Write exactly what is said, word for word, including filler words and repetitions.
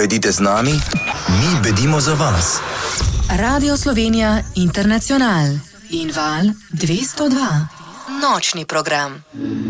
bedite z nami, mi bedimo za vas. Radio Slovenija Internacional in Val dvesto dva. Nočni program.